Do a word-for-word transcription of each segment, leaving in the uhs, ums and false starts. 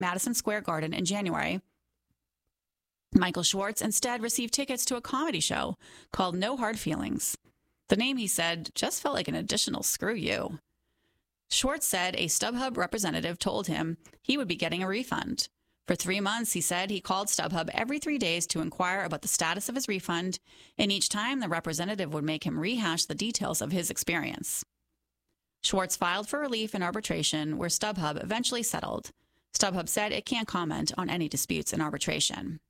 Madison Square Garden in January, Michael Schwartz instead received tickets to a comedy show called No Hard Feelings. The name, he said, just felt like an additional screw you. Schwartz said a StubHub representative told him he would be getting a refund. For three months, he said he called StubHub every three days to inquire about the status of his refund, and each time the representative would make him rehash the details of his experience. Schwartz filed for relief in arbitration, where StubHub eventually settled. StubHub said it can't comment on any disputes in arbitration.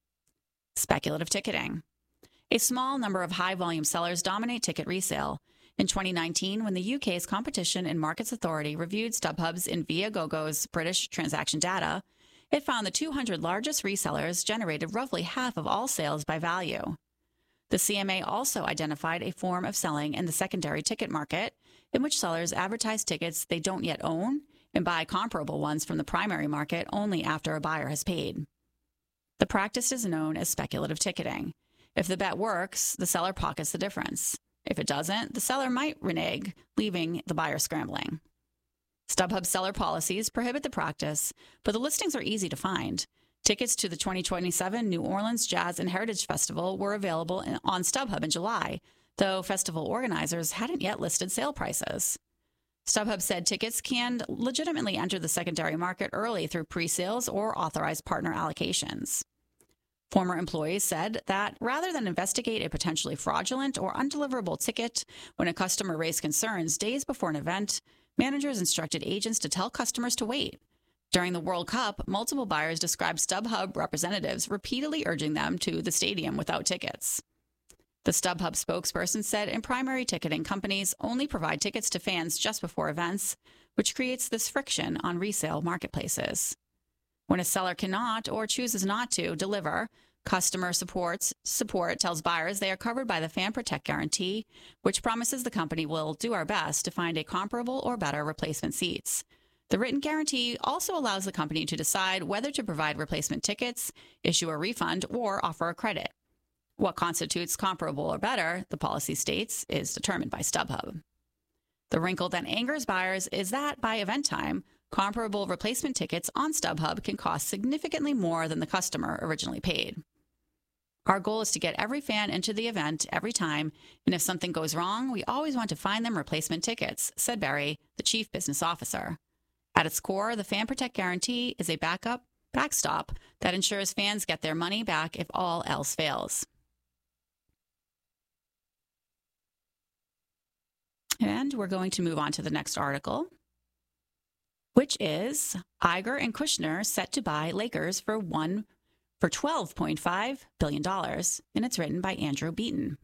Speculative ticketing. A small number of high-volume sellers dominate ticket resale. In twenty nineteen, when the U K's Competition and Markets Authority reviewed StubHub's and Viagogo's British transaction data, it found the two hundred largest resellers generated roughly half of all sales by value. The C M A also identified a form of selling in the secondary ticket market in which sellers advertise tickets they don't yet own and buy comparable ones from the primary market only after a buyer has paid. The practice is known as speculative ticketing. If the bet works, the seller pockets the difference. If it doesn't, the seller might renege, leaving the buyer scrambling. StubHub seller policies prohibit the practice, but the listings are easy to find. Tickets to the twenty twenty-seven New Orleans Jazz and Heritage Festival were available in, on StubHub in July, though festival organizers hadn't yet listed sale prices. StubHub said tickets can legitimately enter the secondary market early through pre-sales or authorized partner allocations. Former employees said that rather than investigate a potentially fraudulent or undeliverable ticket when a customer raised concerns days before an event, managers instructed agents to tell customers to wait. During the World Cup, multiple buyers described StubHub representatives repeatedly urging them to the stadium without tickets. The StubHub spokesperson said in primary ticketing companies only provide tickets to fans just before events, which creates this friction on resale marketplaces. When a seller cannot or chooses not to deliver, customer supports, support tells buyers they are covered by the Fan Protect Guarantee, which promises the company will do our best to find a comparable or better replacement seats. The written guarantee also allows the company to decide whether to provide replacement tickets, issue a refund, or offer a credit. What constitutes comparable or better, the policy states, is determined by StubHub. The wrinkle that angers buyers is that by event time, comparable replacement tickets on StubHub can cost significantly more than the customer originally paid. Our goal is to get every fan into the event every time, and if something goes wrong, we always want to find them replacement tickets, said Berry, the chief business officer. At its core, the Fan Protect Guarantee is a backup backstop that ensures fans get their money back if all else fails. And we're going to move on to the next article, which is Iger and Kushner set to buy Lakers for one for twelve point five billion dollars, and it's written by Andrew Beaton.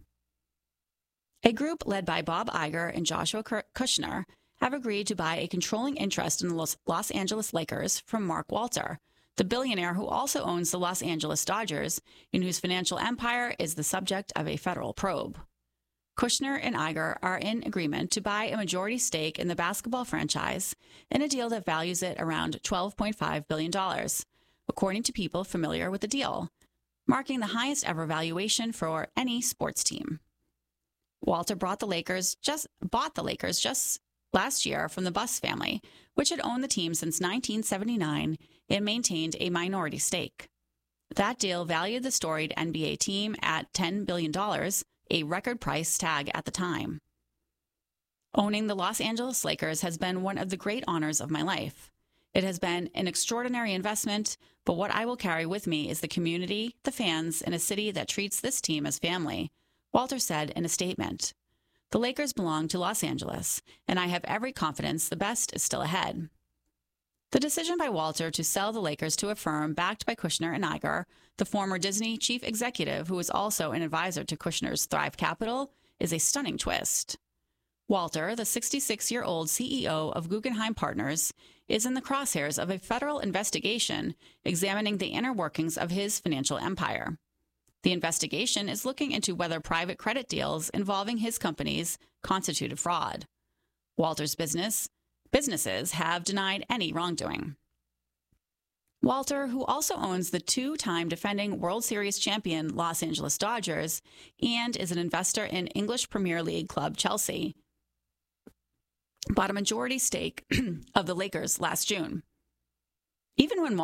A group led by Bob Iger and Joshua Kushner have agreed to buy a controlling interest in the Los Angeles Lakers from Mark Walter, the billionaire who also owns the Los Angeles Dodgers, and whose financial empire is the subject of a federal probe. Kushner and Iger are in agreement to buy a majority stake in the basketball franchise in a deal that values it around twelve point five billion dollars, according to people familiar with the deal, marking the highest ever valuation for any sports team. Walter brought the Lakers just bought the Lakers just last year from the Buss family, which had owned the team since nineteen seventy-nine and maintained a minority stake. That deal valued the storied N B A team at ten billion dollars, a record price tag at the time. Owning the Los Angeles Lakers has been one of the great honors of my life. It has been an extraordinary investment, but what I will carry with me is the community, the fans, and a city that treats this team as family, Walter said in a statement. The Lakers belong to Los Angeles, and I have every confidence the best is still ahead. The decision by Walter to sell the Lakers to a firm backed by Kushner and Iger, the former Disney chief executive who is also an advisor to Kushner's Thrive Capital, is a stunning twist. Walter, the sixty-six-year-old C E O of Guggenheim Partners, is in the crosshairs of a federal investigation examining the inner workings of his financial empire. The investigation is looking into whether private credit deals involving his companies constituted fraud. Walter's business Businesses have denied any wrongdoing. Walter, who also owns the two-time defending World Series champion Los Angeles Dodgers and is an investor in English Premier League club Chelsea, bought a majority stake of the Lakers last June. Even when